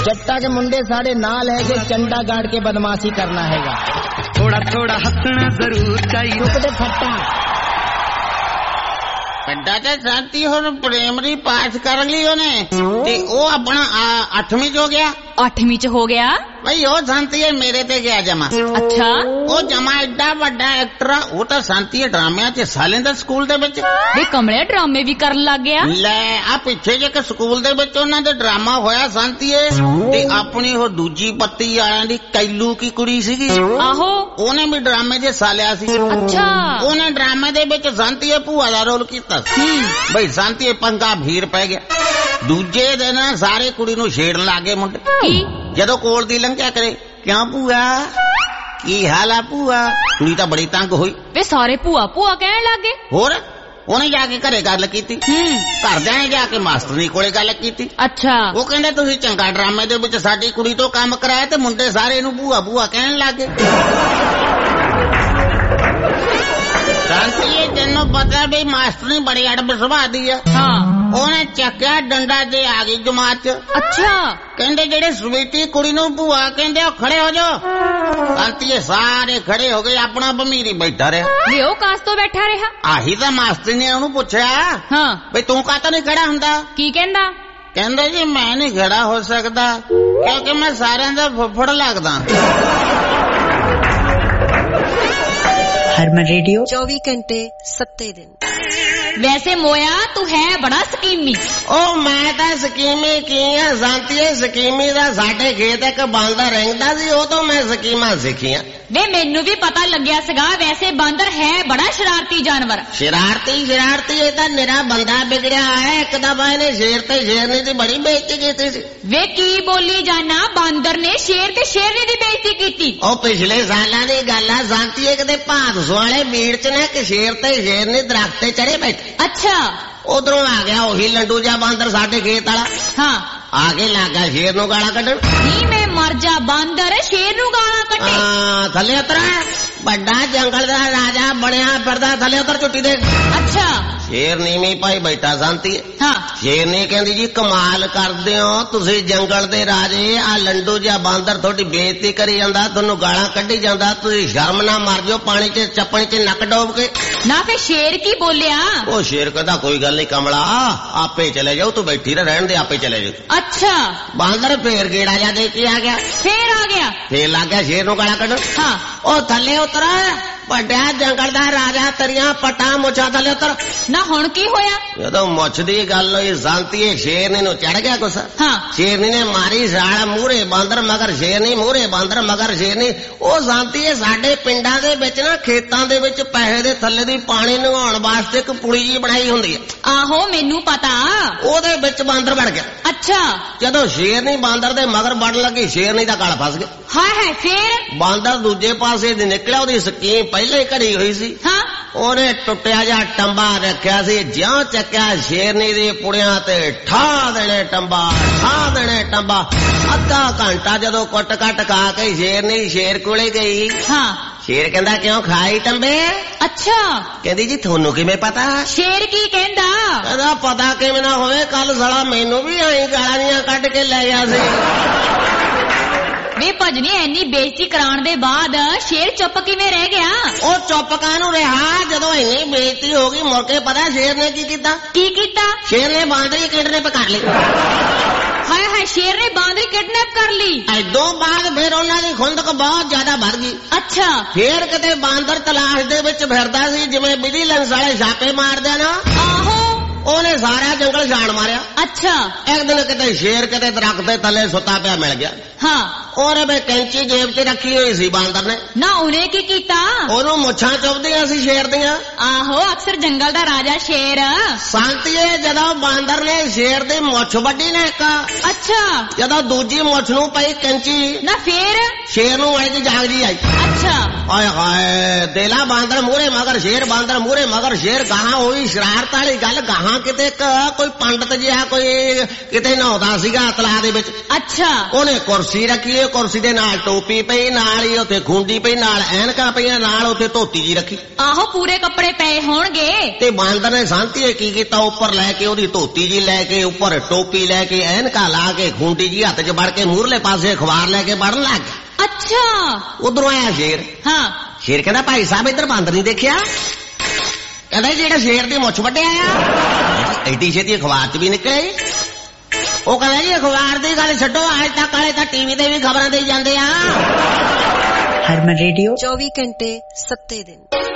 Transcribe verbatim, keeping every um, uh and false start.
जट्टा के मुंडे साढ़े नाल है जो चंडा गाड़ के बदमाशी करना हैगा। थोड़ा थोड़ा हंसना जरूर चाहिए। फट्टा ਵੱਡਾ ਤੇ ਸਾਥੀ ਹੁਣ ਪ੍ਰਾਇਮਰੀ ਪਾਸ ਕਰ ਲਈ ਉਹਨੇ ਤੇ ਉਹ ਆਪਣਾ ਅੱਠਵੀਂ ਚ ਹੋ ਗਿਆ। ਅੱਠਵੀਂ ਚ ਹੋ ਗਿਆ ਬਈ ਉਹ ਸੰਤੀ ਮੇਰੇ ਤੇ ਗਿਆ ਜਮਾ। ਅੱਛਾ ਉਹ ਜਮਾ ਐਡਾ ਵੱਡਾ ਐਕਟਰ ਆ। ਉਹ ਤਾਂ ਸੰਤੀ ਡਰਾਮਿਆਂ ਚ ਸਾਲਾਂ ਦਾ ਸਕੂਲ ਦੇ ਵਿੱਚ ਵੀ ਕਮਲੇ ਡਰਾਮੇ ਵੀ ਕਰਨ ਲੱਗ ਗਿਆ। ਲੈ ਆ ਪਿੱਛੇ ਜੇ ਕਿ ਸਕੂਲ ਦੇ ਵਿੱਚ ਉਹਨਾਂ ਦੇ ਡਰਾਮਾ ਹੋਇਆ ਸੰਤੀ ਤੇ ਆਪਣੀ ਉਹ ਦੂਜੀ ਪੱਤੀ ਵਾਲਿਆਂ ਦੀ ਕੈਲੂ ਕੀ ਕੁੜੀ ਸੀਗੀ। ਆਹੋ ਉਹਨੇ ਵੀ ਡਰਾਮੇ ਚ ਸਾਲਿਆ ਸੀ। ਅੱਛਾ ਉਹਨੇ ਡਰਾਮੇ ਦੇ ਵਿੱਚ ਸੰਤੀ ਭੂਆ ਦਾ ਰੋਲ ਕੀਤਾ। ਬਈ ਸੰਤੀ ਪੰਗਾ ਭੀੜ ਪੈ ਗਿਆ। ਦੂਜੇ ਦਿਨ ਸਾਰੇ ਕੁੜੀ ਨੂੰ ਛੇੜਨ ਲੱਗੇ ਮੁੰਡੇ। ਜਦੋਂ ਕੋਲ ਦੀ ਲੰਘਿਆ ਕਰੇ ਕਿਉਂ ਭੂਆ ਕੀ ਹਾਲ ਆ ਭੂਆ। ਕੁੜੀ ਤਾਂ ਬੜੀ ਤੰਗ ਹੋਈ ਵੇ ਸਾਰੇ ਭੂਆ ਭੂਆ ਕਹਿਣ ਲੱਗੇ। ਹੋਰ ਉਹਨੇ ਜਾ ਕੇ ਘਰੇ ਗੱਲ ਕੀਤੀ। ਘਰਦਿਆਂ ਨੇ ਜਾ ਕੇ ਮਾਸਟਰਨੀ ਕੋਲੇ ਗੱਲ ਕੀਤੀ। ਅੱਛਾ ਉਹ ਕਹਿੰਦੇ ਤੁਸੀਂ ਚੰਗਾ ਡਰਾਮੇ ਦੇ ਵਿੱਚ ਸਾਡੀ ਕੁੜੀ ਤੋਂ ਕੰਮ ਕਰਾਇਆ ਤੇ ਮੁੰਡੇ ਸਾਰੇ ਇਹਨੂੰ ਭੂਆ ਭੂਆ ਕਹਿਣ ਲੱਗੇ। ਸੰਤੀ ਤੈਨੂੰ ਪਤਾ ਵੀ ਮਾਸਟਰਨੀ ਬੜੀ ਅੜਬ ਸੁਭਾਅ ਦੀ ਆ। ਹਾਂ ਉਹਨੇ ਚੱਕਿਆ ਡੰਡਾ ਤੇ ਆ ਗਈ ਜਮਾਤ ਚ। ਅੱਛਾ ਕਹਿੰਦੇ ਜਿਹੜੇ ਸਵੀਟੀ ਕੁੜੀ ਨੂੰ ਭੂਆ ਕਹਿੰਦੇ ਉਹ ਖੜੇ ਹੋ ਜਾਓ। ਸੰਤੀ ਸਾਰੇ ਖੜੇ ਹੋ ਗਏ। ਆਪਣਾ ਭਮੀਰੀ ਬੈਠਾ ਰਿਹਾ। ਵੀ ਉਹ ਕਾਸ ਤੋਂ ਬੈਠਾ ਰਿਹਾ। ਆਹੀ ਤਾਂ ਮਾਸਟਰ ਨੇ ਉਹਨੂੰ ਪੁੱਛਿਆ ਹਾਂ ਬਈ ਤੂੰ ਕਾਹਤੋਂ ਨਹੀਂ ਖੜਾ ਹੁੰਦਾ। ਕੀ ਕਹਿੰਦਾ। ਕਹਿੰਦਾ ਜੀ ਮੈਂ ਨਹੀਂ ਖੜਾ ਹੋ ਸਕਦਾ ਕਿਉਂਕਿ ਮੈਂ ਸਾਰਿਆਂ ਦਾ ਫੁੱਫੜ ਲੱਗਦਾ। ਹਰਮਨ ਰੇਡੀਓ ਚੌਵੀ ਘੰਟੇ ਸੱਤੇ ਦਿਨ। ਵੈਸੇ ਮੋਇਆ ਤੂੰ ਹੈ ਬੜਾ ਸਕੀਮੀ। ਉਹ ਮੈਂ ਤਾਂ ਸਕੀਮੀ ਕੀ ਆ ਸੰਤੀਏ। ਸਕੀਮੀ ਦਾ ਸਾਡੇ ਖੇਤ ਇੱਕ ਬਾਂਦਰ ਰਹਿੰਦਾ ਸੀ ਉਹ ਤੋਂ ਮੈਂ ਸਕੀਮਾਂ ਸਿੱਖੀਆਂ। ਵੇ ਮੈਨੂੰ ਵੀ ਪਤਾ ਲੱਗਿਆ ਸੀਗਾ। ਵੈਸੇ ਬਾਂਦਰ ਹੈ ਬੜਾ ਸ਼ਰਾਰਤੀ ਜਾਨਵਰ। ਸ਼ਰਾਰਤੀ ਸ਼ਰਾਰਤੀ ਇਹ ਤਾਂ ਨਿਰਾ ਬੰਦਾ ਵਿਗੜਿਆ ਹੈ। ਇੱਕ ਦਫਾ ਇਹਨੇ ਸ਼ੇਰ ਤੇ ਸ਼ੇਰਨੀ ਦੀ ਬੜੀ ਬੇਇੱਜ਼ਤੀ ਕੀਤੀ ਸੀ। ਵੇ ਕੀ ਬੋਲੀ ਜਾਨਾ। ਬਾਂਦਰ ਨੇ ਸ਼ੇਰ ਤੇ ਸ਼ੇਰਨੀ ਦੀ ਬੇਇੱਜ਼ਤੀ ਕੀਤੀ। ਉਹ ਪਿਛਲੇ ਸਾਲਾਂ ਦੀ ਗੱਲ ਆ ਸੰਤੀਏ। ਕਿਤੇ ਭਾਦਸੋਂ ਵਾਲੇ ਮੀਟ ਚ ਨਾ ਇੱਕ ਸ਼ੇਰ ਤੇ ਸ਼ੇਰਨੀ ਦਰਖਤ ਤੇ ਚੜੇ ਬੈਠੇ। ਅੱਛਾ ਉਧਰੋਂ ਆ ਗਿਆ ਉਹੀ ਲੰਡੂ ਜਿਹਾ ਬਾਂਦਰ ਸਾਡੇ ਖੇਤ ਵਾਲਾ। ਹਾਂ ਆ ਕੇ ਲੱਗ ਗਿਆ ਸ਼ੇਰ ਨੂੰ ਗਾਲਾਂ ਕੱਢਣ। ਨਹੀਂ ਮੈਂ ਮਰ ਜਾ। ਬਾਂਦਰ ਸ਼ੇਰ ਨੂੰ ਗਾਲਾਂ ਕੱਢੇ। ਹਾਂ ਥੱਲੇ ਉਤਰ। ਵੱਡਾ ਜੰਗਲ ਦਾ ਰਾਜਾ ਬਣਿਆ ਫਿਰਦਾ। ਥੱਲੇ ਉਤਰ ਝੁੱਟੀ ਦੇ। ਅੱਛਾ ਸ਼ੇਰ ਨੀਵੀਂ ਪਾਈ ਬੈਠਾ ਸੰਤੀ। ਹਾਂ ਸ਼ੇਰਨੀ ਕਹਿੰਦੀ ਜੀ ਕਮਾਲ ਕਰਦੇ ਹੋ ਤੁਸੀਂ ਜੰਗਲ ਦੇ ਰਾਜੇ। ਆ ਲੰਡੂ ਜਿਹਾ ਬਾਂਦਰ ਤੁਹਾਡੀ ਬੇਇੱਜ਼ਤੀ ਕਰੀ ਜਾਂਦਾ ਤੁਹਾਨੂੰ ਗਾਲਾਂ ਕੱਢੀ ਜਾਂਦਾ। ਤੁਸੀਂ ਸ਼ਰਮ ਨਾ ਮਰ ਜਾਓ ਪਾਣੀ ਚ ਚੱਪਣੀ ਚ ਨੱਕ ਡੋਬ ਕੇ। ਨਾ ਫੇ ਸ਼ੇਰ ਕੀ ਬੋਲਿਆ। ਉਹ ਸ਼ੇਰ ਕਹਿੰਦਾ ਕੋਈ ਗੱਲ ਨਹੀਂ ਕਮਲਾ ਆਪੇ ਚਲੇ ਜਾਓ ਤੂੰ ਬੈਠੀ ਰਹਿਣ ਦੇ ਆਪੇ ਚਲੇ ਜਾਓ। ਅੱਛਾ ਬਾਂਦਰ ਫੇਰ ਗੇੜਾ ਜਾ ਦੇ ਕੇ ਆ ਗਿਆ। ਫੇਰ ਆ ਗਿਆ। ਫੇਰ ਲੱਗ ਗਿਆ ਸ਼ੇਰ ਨੂੰ ਗਾਲਾਂ ਕੱਢਣ। ਹਾਂ ਉਹ ਥੱਲੇ ਉਤਰ। ਵੱਡਾ ਜੰਗਲ ਦਾ ਰਾਜਾ ਤੇਰੀਆਂ ਪਟਾਂ ਮੁੱਛਾਂ ਥੱਲੇ ਉਤਰ। ਨਾ ਹੁਣ ਕੀ ਹੋਇਆ। ਜਦੋਂ ਮੁੱਛ ਦੀ ਗੱਲ ਹੋਈ ਸੰਤੀਏ ਸ਼ੇਰਨੀ ਨੂੰ ਚੜ ਗਿਆ ਗੁੱਸਾ। ਹਾਂ ਸ਼ੇਰਨੀ ਨੇ ਮਾਰੀ ਛਾਲ ਮੂਹਰੇ ਬਾਂਦਰ ਮਗਰ ਸ਼ੇਰਨੀ ਮੂਹਰੇ ਬਾਂਦਰ ਮਗਰ ਸ਼ੇਰਨੀ। ਉਹ ਸੰਤੀਏ ਸਾਡੇ ਪਿੰਡਾਂ ਦੇ ਵਿੱਚ ਨਾ ਖੇਤਾਂ ਦੇ ਵਿੱਚ ਪੈਸੇ ਦੇ ਥੱਲੇ ਦੀ ਪਾਣੀ ਨਗਾਉਣ ਵਾਸਤੇ ਇੱਕ ਪੁਲੀ ਜੀ ਬਣਾਈ ਹੁੰਦੀ ਹੈ। ਆਹੋ ਮੈਨੂੰ ਪਤਾ। ਉਹਦੇ ਵਿੱਚ ਬਾਂਦਰ ਵੜ ਗਿਆ। ਅੱਛਾ ਜਦੋਂ ਸ਼ੇਰਨੀ ਬਾਂਦਰ ਦੇ ਮਗਰ ਵੜਨ ਲੱਗੀ ਸ਼ੇਰਨੀ ਦਾ ਗਲ ਫਸ ਗਿਆ। ਹਾਏ ਹਾਏ ਫੇਰ। ਬਾਂਦਰ ਦੂਜੇ ਪਾਸੇ ਦੀ ਨਿਕਲਿਆ। ਉਹਦੀ ਸਕੀਮ ਪਹਿਲਾਂ ਹੀ ਘੜੀ ਹੋਈ ਸੀ। ਹਾਂ ਉਹਨੇ ਟੁੱਟਿਆ ਜਿਹਾ ਟੰਬਾ ਰੱਖਿਆ ਸੀ। ਜਿਉਂ ਚੱਕਿਆ ਸ਼ੇਰਨੀ ਦੇ ਪੁੜਿਆਂ ਤੇ ਠਾ ਦੇਣੇ ਟੰਬਾ ਠਾ ਦੇਣੇ ਟੰਬਾ। ਅੱਧਾ ਘੰਟਾ ਜਦੋਂ ਕੁੱਟ ਕੱਟ ਖਾ ਕੇ ਸ਼ੇਰਨੀ ਸ਼ੇਰ ਕੋਲੇ ਗਈ। ਹਾਂ ਸ਼ੇਰ ਕਹਿੰਦਾ ਕਿਉਂ ਖਾਈ ਟੰਬੇ। ਅੱਛਾ ਕਹਿੰਦੀ ਜੀ ਤੁਹਾਨੂੰ ਕਿਵੇਂ ਪਤਾ। ਸ਼ੇਰ ਕੀ ਕਹਿੰਦਾ। ਕਹਿੰਦਾ ਪਤਾ ਕਿਵੇਂ ਨਾ ਹੋਵੇ ਕੱਲ ਸਾਲਾ ਮੈਨੂੰ ਵੀ ਆਈ ਗਾਲਾਂ ਕੱਢ ਕੇ ਲੈ ਗਿਆ ਸੀ। ਵੇ ਭਜਨੀ ਐਨੀ ਬੇਇੱਜ਼ਤੀ ਕਰਾਉਣ ਦੇ ਬਾਅਦ ਸ਼ੇਰ ਚੁੱਪ ਕਿਵੇਂ ਰਹਿ ਗਿਆ। ਉਹ ਚੁੱਪ ਕਾਹਨੂੰ ਰਿਹਾ। ਜਦੋਂ ਇੰਨੀ ਬੇਇੱਜ਼ਤੀ ਹੋ ਗਈ ਮੁੜ ਕੇ ਪਤਾ ਸ਼ੇਰ ਨੇ ਕੀ ਕੀਤਾ। ਕੀ ਕੀਤਾ। ਸ਼ੇਰ ਨੇ ਬਾਂਦਰੀ ਕਿਡਨੈਪ ਕਰ ਲਈ। ਹਾਏ ਹਾਏ ਸ਼ੇਰ ਨੇ ਬਾਂਦਰੀ ਕਿਡਨੈਪ ਕਰ ਲਈ। ਐਦੋਂ ਬਾਅਦ ਫਿਰ ਉਹਨਾਂ ਦੀ ਖੁੰਦਕ ਬਹੁਤ ਜ਼ਿਆਦਾ ਵੱਧ ਗਈ। ਅੱਛਾ ਫੇਰ ਕਿਤੇ ਬਾਂਦਰ ਤਲਾਸ਼ ਦੇ ਵਿੱਚ ਫਿਰਦਾ ਸੀ ਜਿਵੇਂ ਵਿਜੀਲੈਂਸ ਵਾਲੇ ਛਾਪੇ ਮਾਰਦੇ ਨਾ। ਆਹੋ ਉਹਨੇ ਸਾਰਾ ਜੰਗਲ ਛਾਣ ਮਾਰਿਆ। ਅੱਛਾ ਇੱਕ ਦਿਨ ਕਿਤੇ ਸ਼ੇਰ ਕਿਤੇ ਦਰਖਤ ਦੇ ਥੱਲੇ ਸੁੱਤਾ ਪਿਆ ਮਿਲ ਗਿਆ। ਹਾਂ ਉਹਨੇ ਬਈ ਕੈਂਚੀ ਜੇਬ 'ਚ ਰੱਖੀ ਹੋਈ ਸੀ ਬਾਂਦਰ ਨੇ। ਨਾ ਉਹਨੇ ਕੀ ਕੀਤਾ। ਉਹਨੂੰ ਮੁੱਛਾਂ ਚੁੱਭਦੀਆਂ ਸੀ ਸ਼ੇਰ ਦੀਆਂ। ਆਹੋ ਅਕਸਰ ਜੰਗਲ ਦਾ ਰਾਜਾ ਸ਼ੇਰ। ਸੰਤੀਏ ਜਦੋਂ ਬਾਂਦਰ ਨੇ ਸ਼ੇਰ ਦੀ ਮੁੱਛ ਵੱਢੀ ਨਾ ਇੱਕ। ਅੱਛਾ ਜਦੋਂ ਦੂਜੀ ਮੁੱਛ ਨੂੰ ਪਈ ਕੈਂਚੀ ਨਾ ਫੇਰ ਸ਼ੇਰ ਨੂੰ ਆਈ ਦੀ ਜਾਗ ਜੀ ਆਈ। ਅੱਛਾ ਆਏ ਹਾਏ ਦੇਲਾ ਬਾਂਦਰ ਮੂਹਰੇ ਮਗਰ ਸ਼ੇਰ ਬਾਂਦਰ ਮੂਹਰੇ ਮਗਰ ਸ਼ੇਰ। ਗਾਹਾਂ ਹੋਈ ਸ਼ਰਾਰਤ ਵਾਲੀ ਗੱਲ। ਗਾਹਾਂ ਕਿਤੇ ਕੋਈ ਪੰਡਤ ਜਿਹਾ ਕੋਈ ਕਿਤੇ ਨਹਾਉਂਦਾ ਸੀਗਾ ਤਲਾਅ ਦੇ ਵਿੱਚ। ਅੱਛਾ ਉਹਨੇ ਕੁਰਸੀ ਰੱਖੀ ਹੀ ਕੁਰਸੀ ਦੇ ਨਾਲ ਟੋਪੀ ਪਈ, ਨਾਲ ਹੀ ਉੱਥੇ ਖੁੰਡੀ ਪਈ, ਨਾਲ ਐਨਕਾਂ ਪਈਆਂ, ਨਾਲ ਉੱਥੇ ਧੋਤੀ ਜੀ ਰੱਖੀ। ਆਹੋ ਪੂਰੇ ਕੱਪੜੇ ਪਏ ਹੋਣਗੇ। ਤੇ ਬਾਂਦਰ ਨੇ ਸ਼ਾਂਤੀਏ ਕੀ ਕੀਤਾ, ਉੱਪਰ ਲੈ ਕੇ ਉਹਦੀ ਧੋਤੀ ਜੀ ਲੈ ਕੇ, ਉੱਪਰ ਟੋਪੀ ਲੈ ਕੇ, ਐਨਕਾਂ ਲਾ ਕੇ, ਖੁੰਡੀ ਜੀ ਹੱਥ 'ਚ ਵੜ ਕੇ ਮੂਹਰਲੇ ਪਾਸੇ ਅਖਬਾਰ ਲੈ ਕੇ ਵੜਨ ਲੱਗ ਗਿਆ। ਅੱਛਾ। ਉਧਰੋਂ ਆਇਆ ਸ਼ੇਰ। ਹਾਂ। ਸ਼ੇਰ ਕਹਿੰਦਾ ਭਾਈ ਸਾਹਿਬ ਇੱਧਰ ਬਾਂਦਰ ਨਹੀਂ ਦੇਖਿਆ? ਕਹਿੰਦਾ ਜਿਹੜਾ ਸ਼ੇਰ ਦੀ ਮੁੱਛ ਵੱਢਿਆ ਆ ਐਡੀ ਛੇਤੀ ਅਖਬਾਰ 'ਚ ਵੀ ਨਿਕਲੇ। ਉਹ ਕਹਿੰਦਾ ਜੀ ਅਖਬਾਰ ਦੀ ਗੱਲ ਛੱਡੋ, ਅੱਜ ਤੱਕ ਵਾਲੇ ਤਾਂ ਟੀਵੀ ਤੇ ਵੀ ਖਬਰਾਂ ਦੇਈ ਜਾਂਦੇ ਆ। ਹਰਮਨ ਰੇਡੀਓ ਚੌਵੀ ਘੰਟੇ ਸੱਤੇ ਦਿਨ।